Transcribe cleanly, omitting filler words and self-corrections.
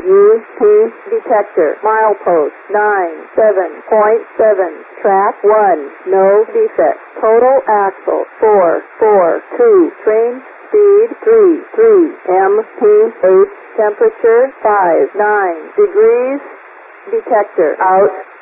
UP detector. Milepost 97.7. Track 1. No defect. Total axle 442. Train speed 33 mph. Temperature 59 degrees. Detector out.